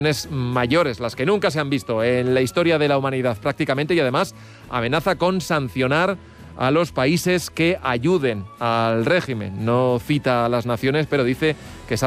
mayores, las que nunca se han visto en la historia de la humanidad prácticamente, y además amenaza con sancionar a los países que ayuden al régimen. No cita a las naciones, pero dice que